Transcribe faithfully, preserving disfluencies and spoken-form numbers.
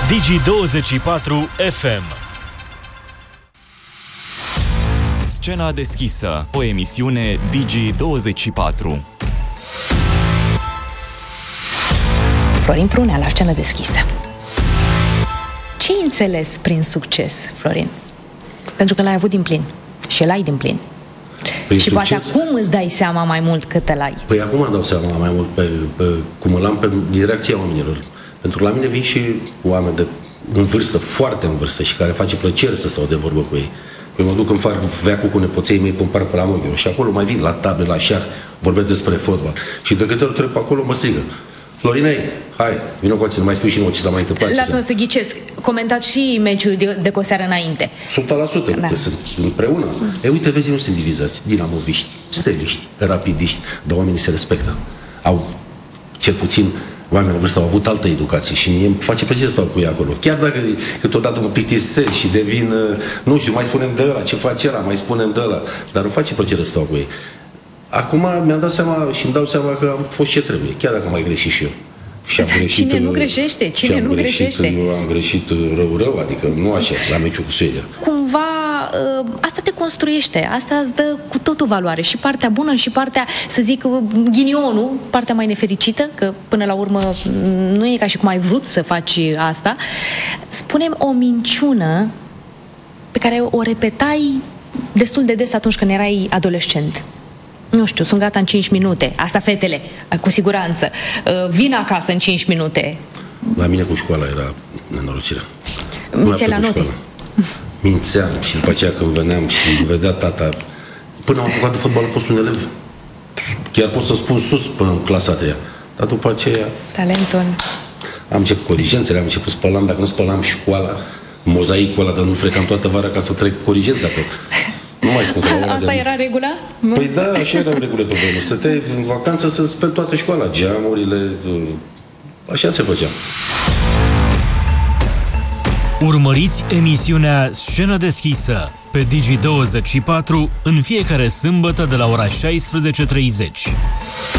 Digi douăzeci și patru F M. Scena deschisă, o emisiune Digi douăzeci și patru. Florin Prunea la Scenă deschisă. Ce ai înțeles prin succes, Florin? Pentru că l-ai avut din plin. Și l-ai din plin. Prin și succes? Poate acum îți dai seama mai mult cât îl ai. Păi acum îmi dau seama mai mult pe, pe, cum îl am pe direcția oamenilor. Pentru că la mine vin și oameni de în vârstă, foarte în vârstă, și care face plăcere să stau de vorbă cu ei. Eu mă duc în fac veacul cu nepoței mei, pun parcă la Moghiu, și acolo mai vin la table, la șah, vorbesc despre fotbal. Și de câte ori trec pe acolo, mă strigă: Florinei, hai, vină cu ați, mai spui și nouă ce s-a mai întâmplat. Lasă-mă să ghicesc. Comentați și meciul de, de cu o seară înainte. o sută la sută, da. Că sunt împreună. Mm. E, uite, vezi, nu sunt divizați. Dinamoviști, steliști, rapidiști, dar oamenii se respectă. Au, cel puțin, oamenii în vârstă au avut altă educație și mie îmi face plăcere să stau cu ei acolo. Chiar dacă câteodată mă plictisesc și devin, nu știu, mai spunem de ăla, ce face ăla, mai spunem de ăla, dar îmi face plăcere să stau cu ei. Acum mi-am dat seama și îmi dau seama că am fost ce trebuie, chiar dacă am mai greșit și eu. Și am greșit, cine nu greșește? Cine nu greșit, greșește? Eu am greșit rău-rău, adică nu așa, la meciul cu Suedia. Cumva asta te construiește, asta îți dă cu totul valoare. Și partea bună și partea, să zic, ghinionul, partea mai nefericită, că până la urmă nu e ca și cum ai vrut să faci asta. Spune-mi o minciună pe care o repetai destul de des atunci când erai adolescent. Nu știu, sunt gata în cinci minute. Asta fetele, cu siguranță. Vin acasă în cinci minute. La mine cu școala era nenorocirea. Mințeai la note? Mințeam și după aceea când veneam și vedea tata. Până am apucat de fotbal, am fost un elev. Chiar pot să spun sus până în clasa a treia. Dar după aceea... Talentul. Am început corigențele, am început spălam. Dacă nu spălam școala, mozaicul ăla, dar nu frecam toată vara ca să trec corigența pe... Nu mai spun că la asta de... era regula? Păi da, așa era regulă pe vremuri. Stăteai în vacanță să speli toată școala, geamurile, așa se făcea. Urmăriți emisiunea Scenă deschisă pe Digi douăzeci și patru în fiecare sâmbătă de la ora șaisprezece și treizeci.